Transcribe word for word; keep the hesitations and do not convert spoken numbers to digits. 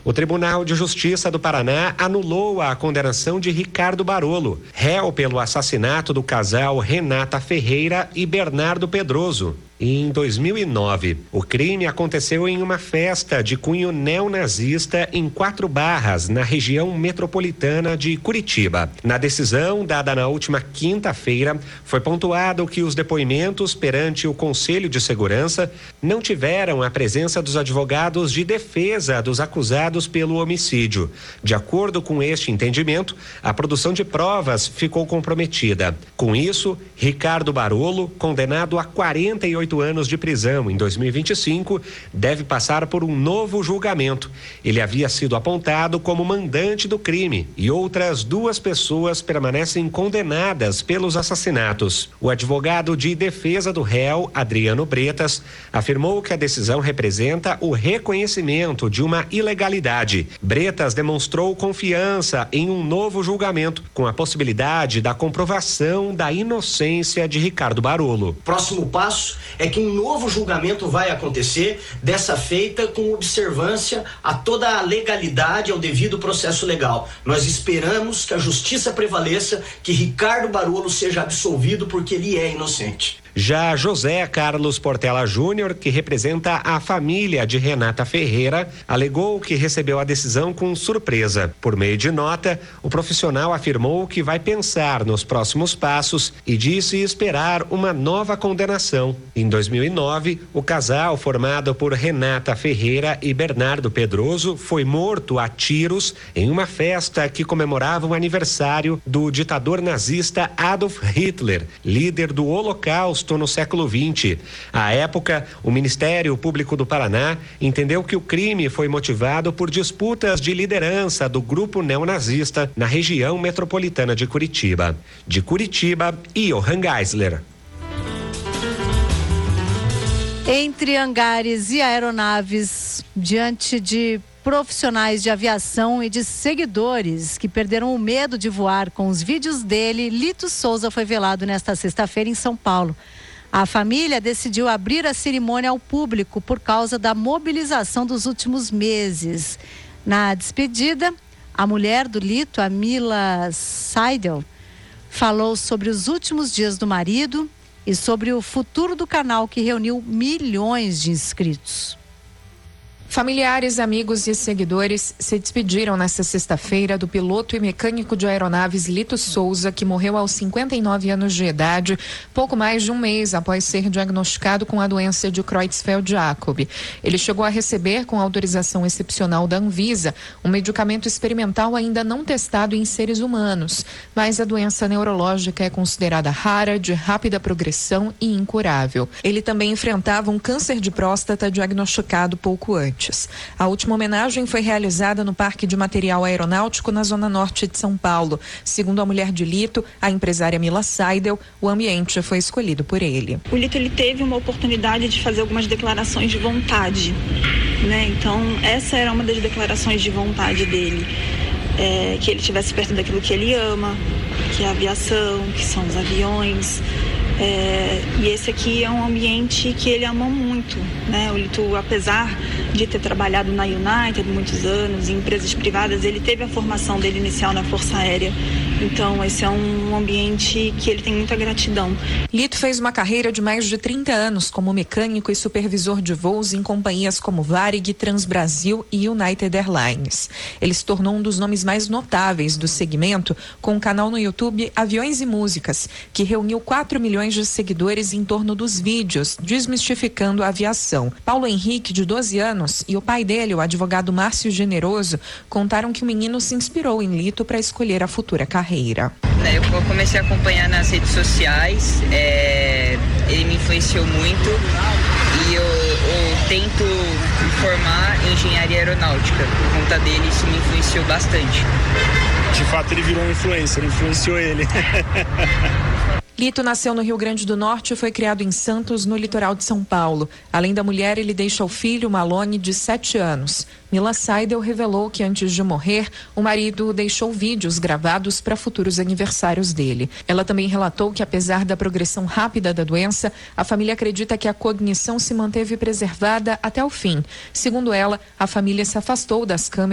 O Tribunal de Justiça do Paraná anulou a condenação de Ricardo Barolo, réu pelo assassinato do casal Renata Ferreira e Bernardo Pedroso. Em dois mil e nove, o crime aconteceu em uma festa de cunho neonazista em Quatro Barras, na região metropolitana de Curitiba. Na decisão dada na última quinta-feira, foi pontuado que os depoimentos perante o Conselho de Segurança não tiveram a presença dos advogados de defesa dos acusados pelo homicídio. De acordo com este entendimento, a produção de provas ficou comprometida. Com isso, Ricardo Barolo, condenado a quarenta e oito anos de prisão em dois mil e vinte e cinco, deve passar por um novo julgamento. Ele havia sido apontado como mandante do crime e outras duas pessoas permanecem condenadas pelos assassinatos. O advogado de defesa do réu, Adriano Bretas, afirmou que a decisão representa o reconhecimento de uma ilegalidade. Bretas demonstrou confiança em um novo julgamento, com a possibilidade da comprovação da inocência de Ricardo Barolo. Próximo passo é que um novo julgamento vai acontecer, dessa feita com observância a toda a legalidade, ao devido processo legal. Nós esperamos que a justiça prevaleça, que Ricardo Barolo seja absolvido porque ele é inocente. Já José Carlos Portela Júnior, que representa a família de Renata Ferreira, alegou que recebeu a decisão com surpresa. Por meio de nota, o profissional afirmou que vai pensar nos próximos passos e disse esperar uma nova condenação. Em dois mil e nove, o casal formado por Renata Ferreira e Bernardo Pedroso foi morto a tiros em uma festa que comemorava o aniversário do ditador nazista Adolf Hitler, líder do Holocausto no século vinte. À época, o Ministério Público do Paraná entendeu que o crime foi motivado por disputas de liderança do grupo neonazista na região metropolitana de Curitiba. De Curitiba, Johan Geisler. Entre hangares e aeronaves, diante de profissionais de aviação e de seguidores que perderam o medo de voar com os vídeos dele, Lito Souza foi velado nesta sexta-feira em São Paulo. A família decidiu abrir a cerimônia ao público por causa da mobilização dos últimos meses. Na despedida, a mulher do Lito, a Mila Seidel, falou sobre os últimos dias do marido e sobre o futuro do canal que reuniu milhões de inscritos. Familiares, amigos e seguidores se despediram nesta sexta-feira do piloto e mecânico de aeronaves Lito Souza, que morreu aos cinquenta e nove anos de idade, pouco mais de um mês após ser diagnosticado com a doença de Creutzfeldt-Jakob. Ele chegou a receber, com autorização excepcional da Anvisa, um medicamento experimental ainda não testado em seres humanos, mas a doença neurológica é considerada rara, de rápida progressão e incurável. Ele também enfrentava um câncer de próstata diagnosticado pouco antes. A última homenagem foi realizada no Parque de Material Aeronáutico, na zona norte de São Paulo. Segundo a mulher de Lito, a empresária Mila Seidel, o ambiente foi escolhido por ele. O Lito ele teve uma oportunidade de fazer algumas declarações de vontade, né? Então, essa era uma das declarações de vontade dele. É, que ele estivesse perto daquilo que ele ama, que é a aviação, que são os aviões. É, e esse aqui é um ambiente que ele ama muito, né? O Lito, apesar de ter trabalhado na United muitos anos, em empresas privadas, ele teve a formação dele inicial na Força Aérea. Então, esse é um ambiente que ele tem muita gratidão. Lito fez uma carreira de mais de trinta anos como mecânico e supervisor de voos em companhias como Varig, Transbrasil e United Airlines. Ele se tornou um dos nomes mais notáveis do segmento, com um canal no YouTube Aviões e Músicas, que reuniu quatro milhões de seguidores em torno dos vídeos, desmistificando a aviação. Paulo Henrique, de doze anos, e o pai dele, o advogado Márcio Generoso, contaram que o menino se inspirou em Lito para escolher a futura carreira. Eu comecei a acompanhar nas redes sociais, é, ele me influenciou muito e eu, eu tento me formar em engenharia aeronáutica. Por conta dele, isso me influenciou bastante. De fato, ele virou um influencer, influenciou ele. Lito nasceu no Rio Grande do Norte e foi criado em Santos, no litoral de São Paulo. Além da mulher, ele deixa o filho, Malone, de sete anos. Mila Seidel revelou que antes de morrer, o marido deixou vídeos gravados para futuros aniversários dele. Ela também relatou que, apesar da progressão rápida da doença, a família acredita que a cognição se manteve preservada até o fim. Segundo ela, a família se afastou das câmeras